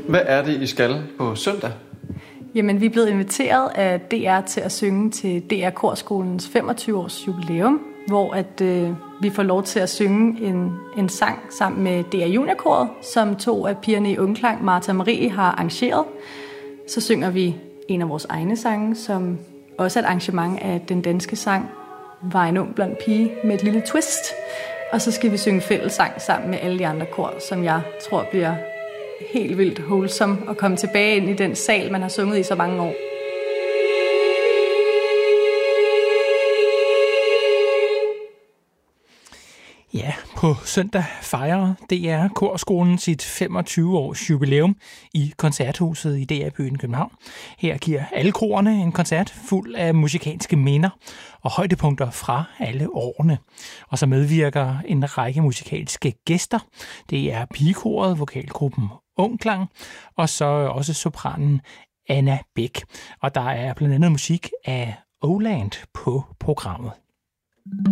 Hvad er det, I skal på søndag? Jamen, vi er blevet inviteret af DR til at synge til DR Korskolens 25-års jubilæum, hvor vi får lov til at synge en sang sammen med DR Juniorkoret, som 2 af pigerne i Ungklang, Martha og Marie, har arrangeret. Så synger vi en af vores egne sange, som også er et arrangement af den danske sang Var en ung blond pige med et lille twist. Og så skal vi synge fællessang sammen med alle de andre kor, som jeg tror bliver helt vildt wholesome at komme tilbage ind i den sal, man har sunget i så mange år. Ja, på søndag fejrer DR Korskolen sit 25-års jubilæum i Koncerthuset i DR-byen København. Her giver alle korerne en koncert fuld af musikalske minder og højdepunkter fra alle årene. Og så medvirker en række musikalske gæster. Det er pigekoret, vokalgruppen Ungklang, og så også sopranen Anna Bæk. Og der er blandt andet musik af Oland på programmet.